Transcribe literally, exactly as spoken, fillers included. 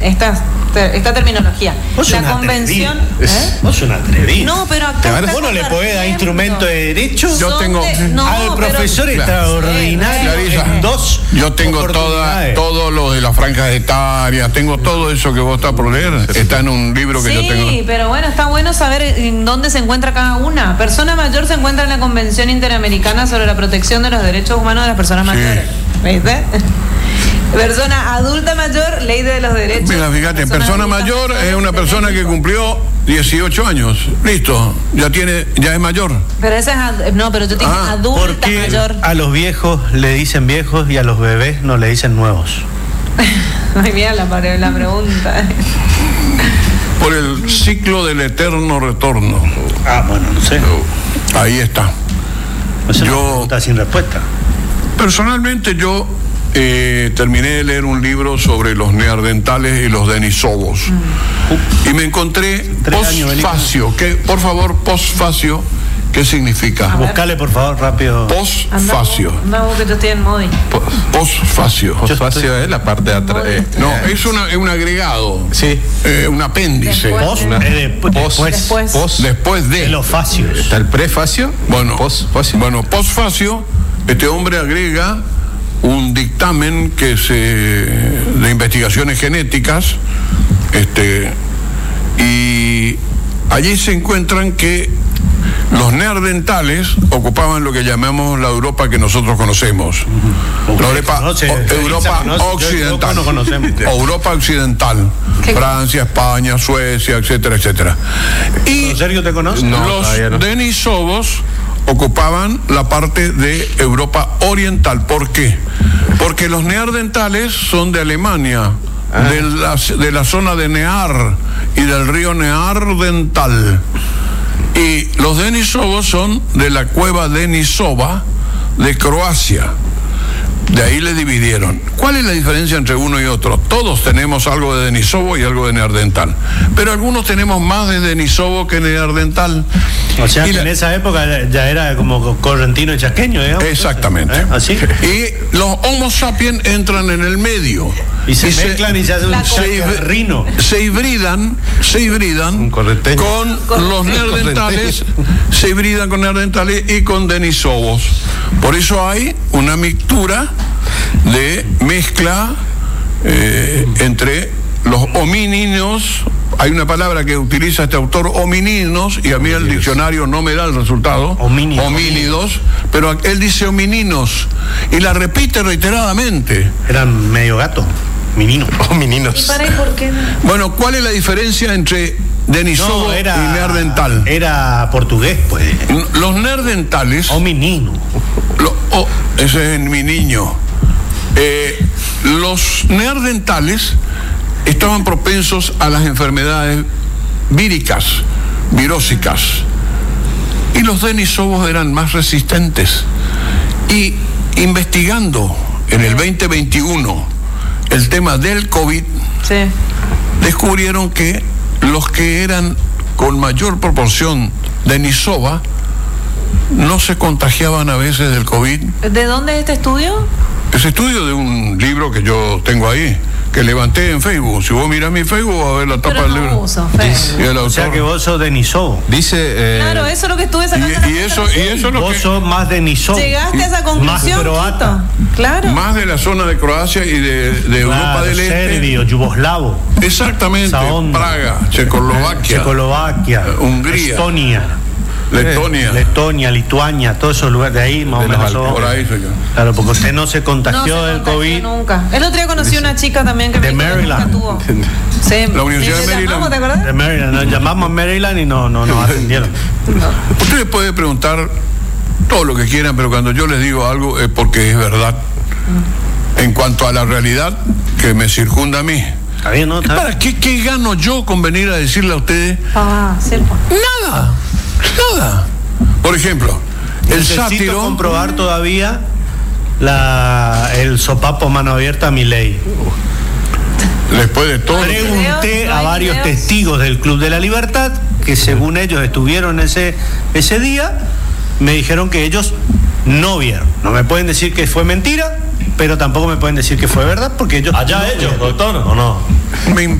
esta, esta terminología. Vos La una convención. ¿Eh? Vos sos una atrevida. No, pero acá. ¿Vos no le podés dar instrumento de derecho? Yo tengo de, no, al profesor pero, extraordinario Clarisa, en dos. Yo tengo toda, todo lo de las franjas etarias, tengo todo eso que vos estás por leer, está en un libro que sí, yo tengo. Sí, pero bueno, está bueno saber en dónde se encuentra cada una. Persona mayor se encuentra en la Convención Interamericana sobre la Protección de los Derechos Humanos de las Personas Sí. Mayores. ¿Viste? Persona adulta mayor, Ley de los Derechos. Mira, fíjate, persona mayor es una persona que cumplió dieciocho años. Listo, ya tiene, ya es mayor. Pero esa es ad- no, pero yo te dije Ah, adulta ¿Por qué mayor. a los viejos le dicen viejos y a los bebés no le dicen nuevos? Ay, mira la, pare- la pregunta. Por el ciclo del eterno retorno. Ah, bueno, no sé. Ahí está. Es una Yo- pregunta sin respuesta. Personalmente yo eh, terminé de leer un libro sobre los neandertales y los denisovos. Y me encontré Tres años, vení. posfacio. ¿Qué, por favor, posfacio, ¿qué significa? Buscale, por favor, rápido. Posfacio. Anda vos que yo estoy en Modi. Posfacio. Posfacio es la parte de atrás. eh, No, es, una, es un agregado. Sí. Eh, un apéndice. Después. Post, Una- eh, despu- post- después. Después. Pos, Después De de. los facios. está el prefacio. Bueno, Posfacio. bueno, posfacio, este hombre agrega un dictamen que se de investigaciones genéticas, este, y allí se encuentran que los neandertales ocupaban lo que llamamos la Europa que nosotros conocemos. La Europa, No sé, o- Europa no sé, yo- occidental. no conocemos. Europa occidental. ¿Qué? Francia, España, Suecia, etcétera, etcétera. Y ¿Sergio te conoce? No, los todavía no. denisovos ocupaban la parte de Europa oriental. ¿Por qué? Porque los neandertales son de Alemania, Ah. de, la, de la zona de Near y del río Neandertal. Y los denisovos son de la cueva Denisova de Croacia. De ahí le dividieron. ¿Cuál es la diferencia entre uno y otro? Todos tenemos algo de denisovo y algo de neandertal, pero algunos tenemos más de denisovo que neandertal. O sea, Y que la- en esa época ya era como correntino y chasqueño, digamos. Exactamente. ¿Eh? ¿Así? Y los Homo sapiens entran en el medio. Y se mezclan y se hace un La chascarrino. Se hibridan, se hibridan Un correnteño. con los neandertales, se hibridan con neandertales y con denisovos. Por eso hay una mixtura de mezcla eh, entre los homínidos. Hay una palabra que utiliza este autor, homininos, y a mí el diccionario no me da el resultado. Homínidos. Homínidos, pero él dice homininos y la repite reiteradamente. Eran medio gato, menino. Oh, meninos. ¿Y para ahí por qué? Bueno, ¿cuál es la diferencia entre denisovo No, era. y neandertal? Era portugués, pues. Los neandertales, O menino. lo- oh, ese es mi niño. Eh, los neandertales estaban propensos a las enfermedades víricas, virósicas, y los denisovos eran más resistentes. Y investigando en el veinte veintiuno el tema del COVID, Sí. descubrieron que los que eran con mayor proporción denisova no se contagiaban a veces del COVID. ¿De dónde es este estudio? Es estudio de un libro que yo tengo ahí, que levanté en Facebook. Si vos mirás mi Facebook, vas a ver la tapa Pero del no libro. uso Facebook. Y el O sea autor. que vos sos de Nisobo. Dice. eh, Claro, eso es lo que estuve sacando. Y, y eso, y eso es lo Vos que. sos más de Nisobo. Llegaste a esa Más conclusión, croata. Quito. Claro. Más de la zona de Croacia y de, de Europa Claro, del Este. serbio, yugoslavo, Exactamente. Esa onda. Praga, Checoslovaquia, Checoslovaquia, Hungría. Estonia, Letonia. Letonia, Lituania, todos esos lugares de ahí más o De los menos. Alpes. son- Por ahí soy yo. Claro, porque usted no se No contagió se del contagió COVID. nunca. El otro día conocí una chica también que De me dijo que nunca Maryland. tuvo. Sí, La Universidad y de le Maryland. llamamos, ¿te acordás? De Maryland, nos llamamos a Maryland y no, no nos atendieron. Usted le puede preguntar todo lo que quieran, pero cuando yo les digo algo es porque es verdad. En cuanto a la realidad que me circunda a mí. Está bien, ¿no? Está bien. ¿Para qué, qué gano yo con venir a decirle a ustedes? Ah, sí, pues. Nada, nada. Por ejemplo, el Necesito sátiro. comprobar todavía la, el sopapo mano abierta a mi ley. Después de todo. Pregunté ¿No a hay varios videos? testigos del Club de la Libertad que según ellos estuvieron ese, ese día, me dijeron que ellos no vieron. No me pueden decir que fue mentira, pero tampoco me pueden decir que fue verdad porque ellos... Allá no ellos, vieron. doctor, ¿o no? Me